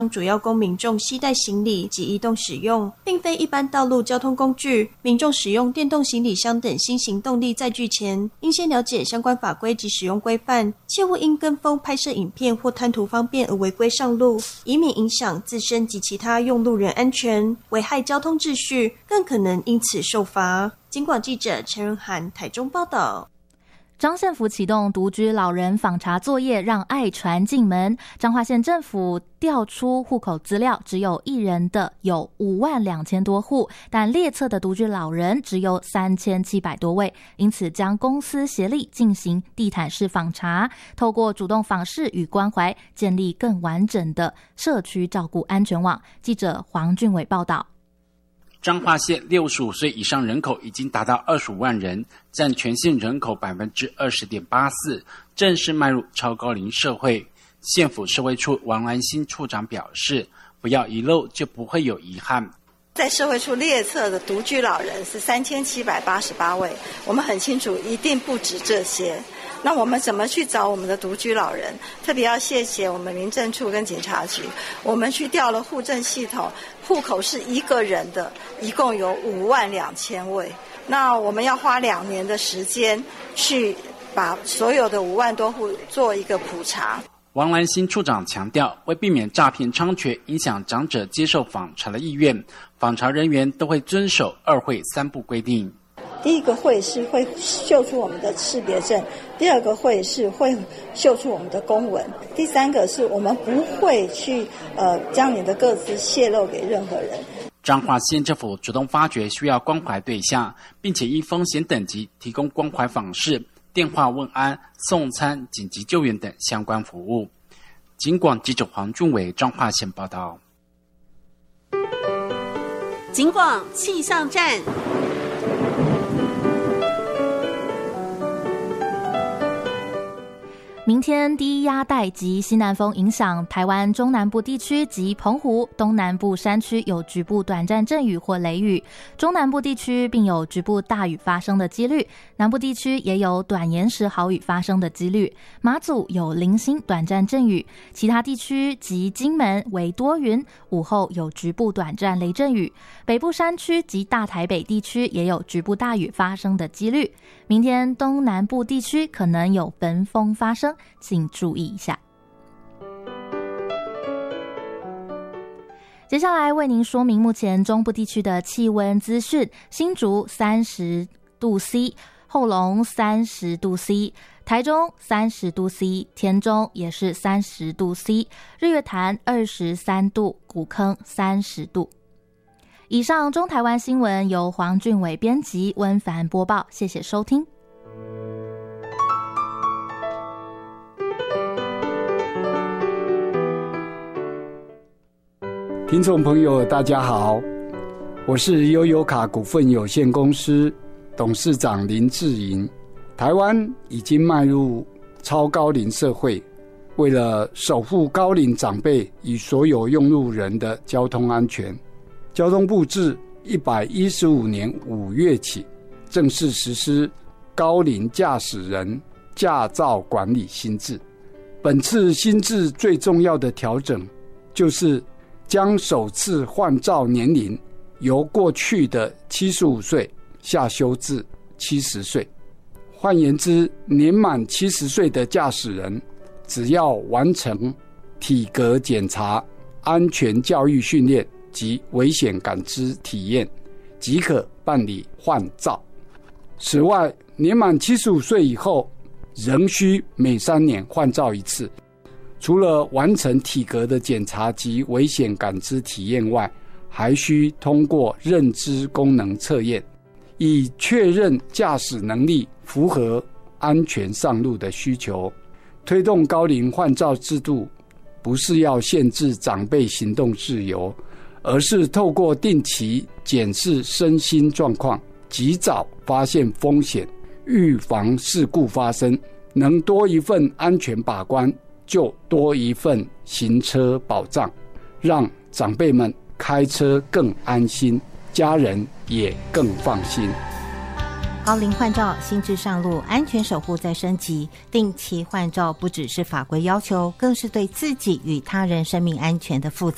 主要供民众携带行李及移动使用，并非一般道路交通工具。民众使用电动行李箱等新型动力载具前，应先了解相关法规及使用规范，切勿因跟风拍摄影片或贪图方便而违规上路，以免影响自身及其他用路人安全，危害交通秩序，更可能因此受罚。警广记者陈仁涵台中报道。 彰县府启动独居老人访查作业，让爱传进门。彰化县政府调出户口资料，只有1人的有52000多户，但列册的独居老人只有3700多位，因此将公私协力进行地毯式访查，透过主动访视与关怀，建立更完整的社区照顾安全网。记者黄俊伟报道。 彰化县65岁以上人口已经达到25万人，占全县人口 20.84%， 正式迈入超高龄社会。县府社会处王兰馨处长表示，不要遗漏就不会有遗憾。 在社会处列册的独居老人是3788位，我们很清楚一定不止这些。那我们怎么去找我们的独居老人？特别要谢谢我们民政处跟警察局，我们去调了户政系统，户口是1个人的，一共有52000位。那我们要花2年的时间去把所有的5万多户做一个普查。 王兰馨处长强调，为避免诈骗猖獗，影响长者接受访查的意愿，访查人员都会遵守2会3不规定。 第一个会是会秀出我们的识别证，第二个会是会秀出我们的公文，第三个是我们不会去将你的个资泄露给任何人。 彰化县政府主动发掘需要关怀对象，并且依风险等级提供关怀访视、电话问安、送餐、紧急救援等相关服务。警广记者黄俊伟彰化县报道。 警广气象站。 明天低压带及西南风影响台湾中南部地区及澎湖东南部山区，有局部短暂阵雨或雷雨，中南部地区并有局部大雨发生的几率，南部地区也有短延时豪雨发生的几率，马祖有零星短暂阵雨，其他地区及金门为多云，午后有局部短暂雷阵雨，北部山区及大台北地区也有局部大雨发生的几率。明天东南部地区可能有焚风发生，请注意一下。接下来为您说明目前中部地区的气温资讯：新竹30度 C， 后龙30度 C， 台中30度 C， 田中也是30度 C， 日月潭23度，古坑30度。以上中台湾新闻由黄俊伟编辑，温凡播报，谢谢收听。 听众朋友大家好，我是悠游卡股份有限公司董事长林志颖。台湾已经迈入超高龄社会，为了守护高龄长辈与所有用路人的交通安全，交通部自115年5月起正式实施高龄驾驶人驾照管理新制。本次新制最重要的调整就是将首次换照年龄由过去的75岁下修至70岁。换言之，年满70岁的驾驶人只要完成体格检查、安全教育训练及危险感知体验，即可办理换照。此外，年满75岁以后仍需每3年换照一次。除了完成体格的检查及危险感知体验外，还需通过认知功能测验，以确认驾驶能力符合安全上路的需求。推动高龄换照制度不是要限制长辈行动自由，而是透过定期检视身心状况，及早发现风险，预防事故发生。能多一份安全把关，就多一份行车保障，让长辈们开车更安心，家人也更放心。 高龄换照新制上路，安全守护在升级。定期换照不只是法规要求，更是对自己与他人生命安全的负责。